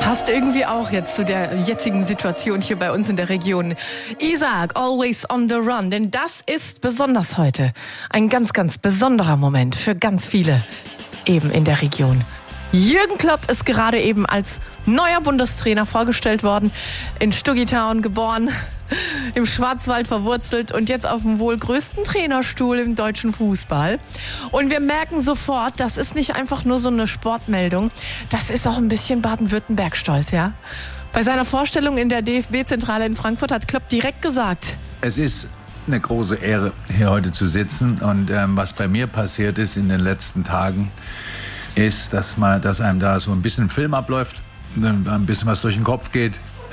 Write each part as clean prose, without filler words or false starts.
Passt irgendwie auch jetzt zu der jetzigen Situation hier bei uns in der Region. Isaac, Always on the Run, denn das ist besonders heute ein ganz, ganz besonderer Moment für ganz viele eben in der Region. Jürgen Klopp ist gerade eben als neuer Bundestrainer vorgestellt worden, in Stugitown geboren, im Schwarzwald verwurzelt und jetzt auf dem wohl größten Trainerstuhl im deutschen Fußball. Und wir merken sofort, das ist nicht einfach nur so eine Sportmeldung, das ist auch ein bisschen Baden-Württemberg-Stolz, ja? Bei seiner Vorstellung in der DFB-Zentrale in Frankfurt hat Klopp direkt gesagt: Es ist eine große Ehre, hier heute zu sitzen. Und was bei mir passiert ist in den letzten Tagen, ist, dass einem da so ein bisschen Film abläuft, ein bisschen was durch den Kopf geht.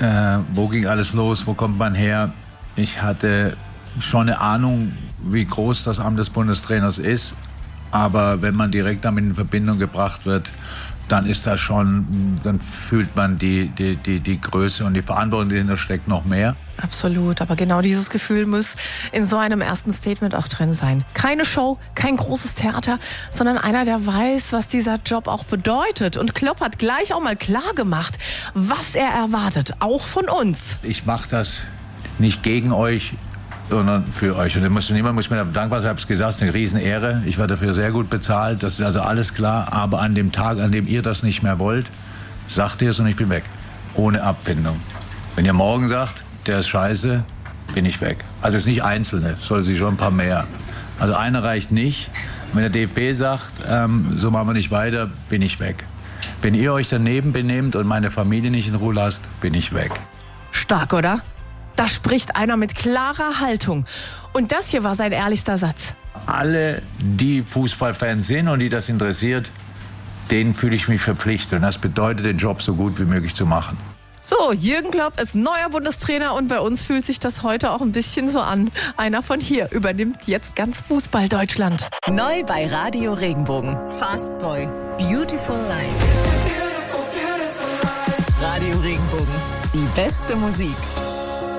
Wo ging alles los? Wo kommt man her? Ich hatte schon eine Ahnung, wie groß das Amt des Bundestrainers ist. Aber wenn man direkt damit in Verbindung gebracht wird, dann ist das schon, dann fühlt man die Größe und die Verantwortung, die dahinter steckt, noch mehr. Absolut, aber genau dieses Gefühl muss in so einem ersten Statement auch drin sein. Keine Show, kein großes Theater, sondern einer, der weiß, was dieser Job auch bedeutet. Und Klopp hat gleich auch mal klar gemacht, was er erwartet, auch von uns. Ich mache das nicht gegen euch, sondern für euch. Und niemand muss mir dankbar sein, ich habe es gesagt, es ist eine Riesenehre. Ich werde dafür sehr gut bezahlt, das ist also alles klar. Aber an dem Tag, an dem ihr das nicht mehr wollt, sagt ihr es und ich bin weg. Ohne Abfindung. Wenn ihr morgen sagt, der ist scheiße, bin ich weg. Also es ist nicht Einzelne, es sollte sich schon ein paar mehr. Also einer reicht nicht. Wenn der DFB sagt, so machen wir nicht weiter, bin ich weg. Wenn ihr euch daneben benehmt und meine Familie nicht in Ruhe lasst, bin ich weg. Stark, oder? Da spricht einer mit klarer Haltung. Und das hier war sein ehrlichster Satz. Alle, die Fußballfans sind und die das interessiert, denen fühle ich mich verpflichtet. Und das bedeutet, den Job so gut wie möglich zu machen. So, Jürgen Klopp ist neuer Bundestrainer und bei uns fühlt sich das heute auch ein bisschen so an. Einer von hier übernimmt jetzt ganz Fußball-Deutschland. Neu bei Radio Regenbogen. Fastboy, Beautiful Life. Radio Regenbogen, die beste Musik.